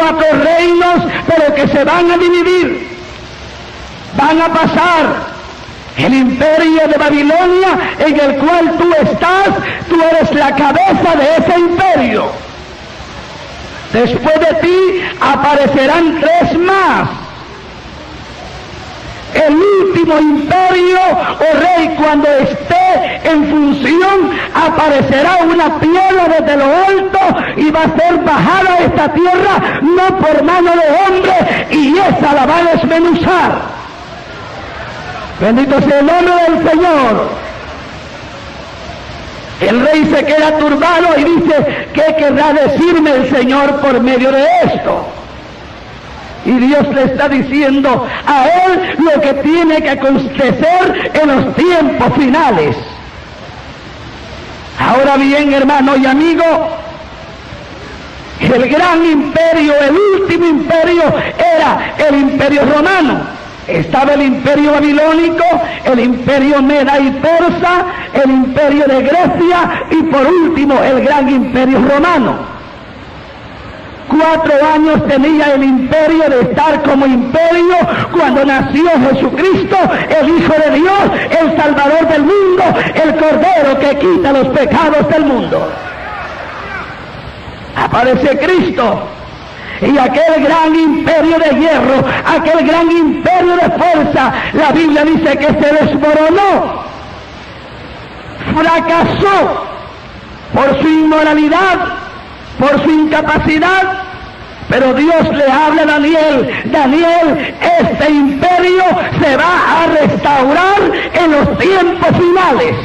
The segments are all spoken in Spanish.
4 reinos, pero que se van a dividir. Van a pasar el imperio de Babilonia, en el cual tú estás, tú eres la cabeza de ese imperio. Después de ti aparecerán 3 más. El último imperio, oh rey, cuando esté en función, aparecerá una piedra desde lo alto y va a ser bajada a esta tierra, no por mano de hombre, y esa la va a desmenuzar. Bendito sea el nombre del Señor. El rey se queda turbado y dice, ¿qué querrá decirme el Señor por medio de esto? Y Dios le está diciendo a él lo que tiene que acontecer en los tiempos finales. Ahora bien, hermano y amigo, el gran imperio, el último imperio, era el imperio romano. Estaba el imperio babilónico, el imperio meda y persa, el imperio de Grecia y por último el gran imperio romano. 4 años tenía el imperio de estar como imperio cuando nació Jesucristo, el Hijo de Dios, el Salvador del mundo, el Cordero que quita los pecados del mundo. Aparece Cristo. Y aquel gran imperio de hierro, aquel gran imperio de fuerza, la Biblia dice que se desmoronó, fracasó por su inmoralidad, por su incapacidad. Pero Dios le habla a Daniel, Daniel, este imperio se va a restaurar en los tiempos finales.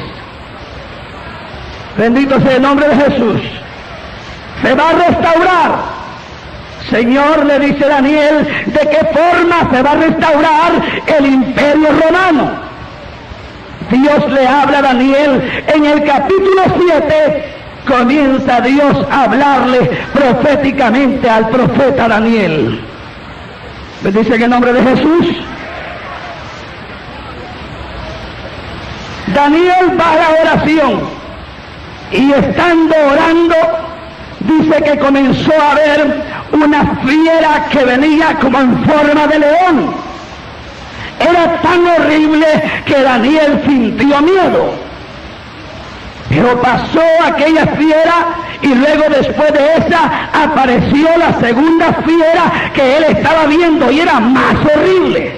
Bendito sea el nombre de Jesús. Se va a restaurar. Señor, le dice Daniel, ¿de qué forma se va a restaurar el imperio romano? Dios le habla a Daniel en el capítulo 7, comienza Dios a hablarle proféticamente al profeta Daniel. Bendice en el nombre de Jesús. Daniel va a la oración y estando orando, dice que comenzó a ver una fiera que venía como en forma de león. Era tan horrible que Daniel sintió miedo. Pero pasó aquella fiera y luego después de esa apareció la segunda fiera que él estaba viendo y era más horrible.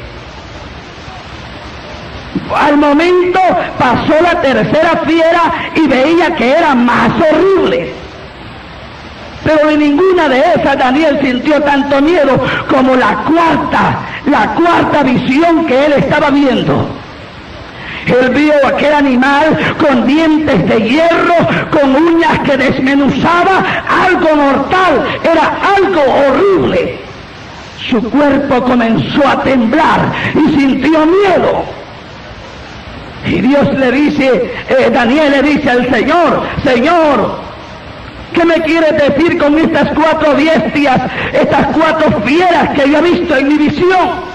Al momento pasó la tercera fiera y veía que era más horrible. Pero de ninguna de esas Daniel sintió tanto miedo como la cuarta visión que él estaba viendo. Él vio aquel animal con dientes de hierro, con uñas que desmenuzaba, algo mortal, era algo horrible. Su cuerpo comenzó a temblar y sintió miedo. Y Dios le dice, Daniel le dice al Señor, Señor, ¿qué me quieres decir con estas 4 bestias, estas 4 fieras que yo he visto en mi visión?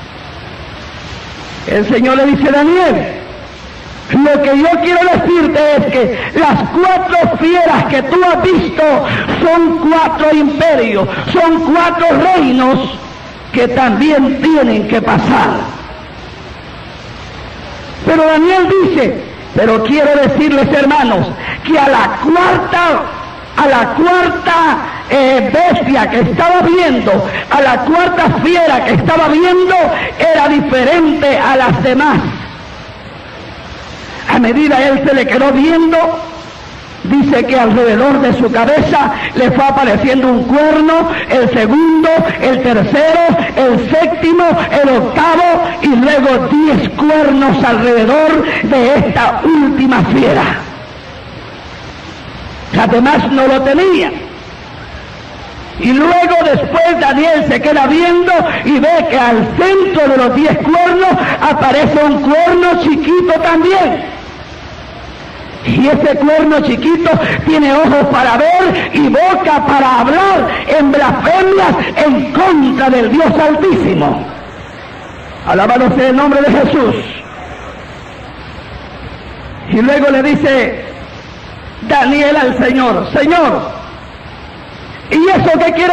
El Señor le dice, Daniel, lo que yo quiero decirte es que las 4 fieras que tú has visto son 4 imperios, son 4 reinos que también tienen que pasar. Pero Daniel dice, pero quiero decirles, hermanos, que a la cuarta bestia que estaba viendo, a la cuarta fiera que estaba viendo, era diferente a las demás. A medida él se le quedó viendo, dice que alrededor de su cabeza le fue apareciendo un cuerno, el segundo, el tercero, el séptimo, el octavo y luego 10 cuernos alrededor de esta última fiera. Las demás no lo tenían. Y luego después Daniel se queda viendo y ve que al centro de los 10 cuernos aparece un cuerno chiquito también. Y ese cuerno chiquito tiene ojos para ver y boca para hablar en blasfemias en contra del Dios Altísimo. Alabado sea el nombre de Jesús. Y luego le dice Daniel al Señor, Señor, ¿y eso qué quiere